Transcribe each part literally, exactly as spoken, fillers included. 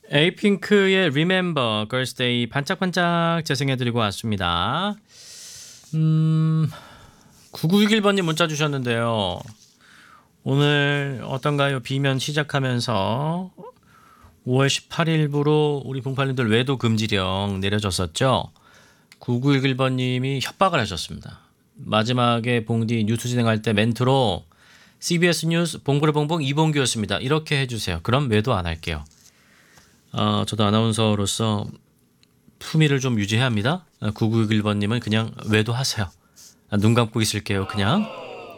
에이핑크의 Remember Girls' Day 반짝반짝 재생해드리고 왔습니다. 음, 구구육일 번님 문자 주셨는데요. 오늘 어떤가요? 비면 시작하면서 오월 십팔일부로 우리 봉팔님들 외도 금지령 내려졌었죠. 구구육일 번님이 협박을 하셨습니다. 마지막에 봉디 뉴스 진행할 때 멘트로 씨비에스 뉴스 봉부레봉봉 이봉규였습니다. 이렇게 해주세요. 그럼 외도 안 할게요. 어, 저도 아나운서로서 품위를 좀 유지해야 합니다. 구구육일 번님은 그냥 외도 하세요. 눈 감고 있을게요. 그냥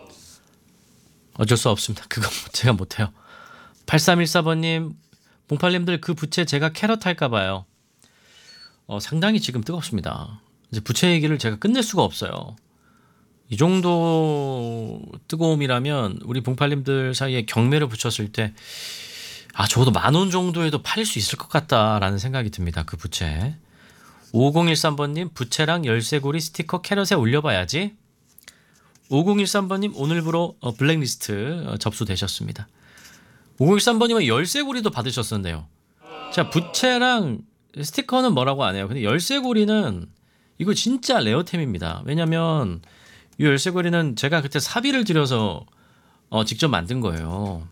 어쩔 수 없습니다. 그건 제가 못해요. 팔삼일사 번님 봉팔님들 그 부채 제가 캐럿 할까 봐요. 어, 상당히 지금 뜨겁습니다. 이제 부채 얘기를 제가 끝낼 수가 없어요. 이 정도 뜨거움이라면 우리 봉팔님들 사이에 경매를 붙였을 때 아, 적어도 만 원 정도에도 팔릴 수 있을 것 같다라는 생각이 듭니다. 그 부채. 오공일삼 번님 부채랑 열쇠고리 스티커 캐럿에 올려봐야지. 오공일삼 번님 오늘부로 어, 블랙리스트 어, 접수되셨습니다. 오공일삼 번님은 열쇠고리도 받으셨었네요. 자, 부채랑 스티커는 뭐라고 안 해요. 근데 열쇠고리는 이거 진짜 레어템입니다. 왜냐면 이 열쇠고리는 제가 그때 사비를 들여서 어, 직접 만든 거예요.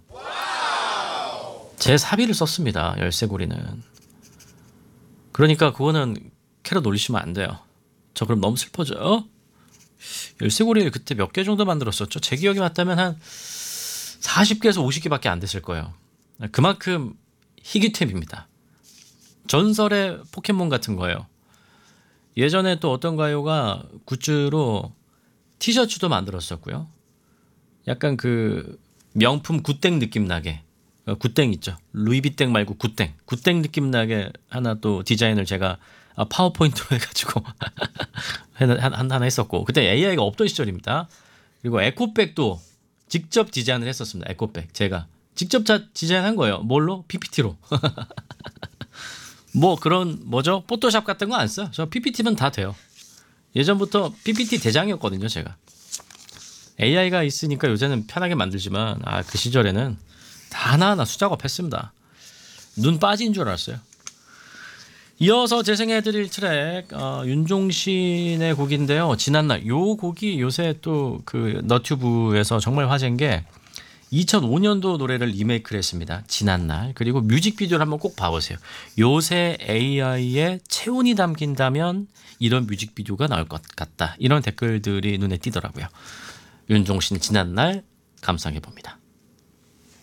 제 사비를 썼습니다. 열쇠고리는. 그러니까 그거는 캐럿 올리시면 안 돼요. 저 그럼 너무 슬퍼져요. 열쇠고리를 그때 몇 개 정도 만들었었죠. 제 기억이 맞다면 한 사십 개에서 오십 개밖에 안 됐을 거예요. 그만큼 희귀템입니다. 전설의 포켓몬 같은 거예요. 예전에 또 어떤 가요가 굿즈로 티셔츠도 만들었었고요. 약간 그 명품 굿땡 느낌 나게. 굿땡 있죠. 루이비땡 말고 굿땡. 굿땡 느낌 나게 하나 또 디자인을 제가 파워포인트로 해가지고 하나 했었고 그때 에이아이가 없던 시절입니다. 그리고 에코백도 직접 디자인을 했었습니다. 에코백 제가 직접 디자인한 거예요. 뭘로? 피피티로. 뭐 그런 뭐죠? 포토샵 같은 거 안 써요. 저 피피티면 다 돼요. 예전부터 피피티 대장이었거든요. 제가. 에이아이가 있으니까 요새는 편하게 만들지만 아, 그 시절에는 다 하나하나 수작업했습니다. 눈 빠진 줄 알았어요. 이어서 재생해드릴 트랙 어, 윤종신의 곡인데요. 지난날 요 곡이 요새 또 그 너튜브에서 정말 화제인 게 이천오 년도 노래를 리메이크를 했습니다. 지난날. 그리고 뮤직비디오를 한번 꼭 봐보세요. 요새 에이아이의 체온이 담긴다면 이런 뮤직비디오가 나올 것 같다. 이런 댓글들이 눈에 띄더라고요. 윤종신 지난날 감상해봅니다.